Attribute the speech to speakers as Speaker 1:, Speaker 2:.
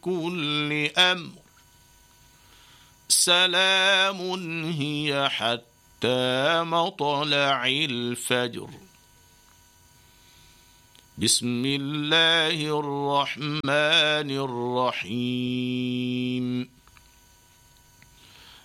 Speaker 1: كل أمر سلام هي حتى مطلع الفجر. بسم الله الرحمن الرحيم.